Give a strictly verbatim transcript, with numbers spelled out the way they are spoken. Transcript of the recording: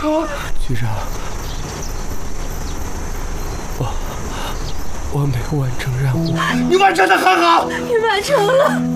好。局长，我我没有完成任务。 你完成的很好， 你完成了。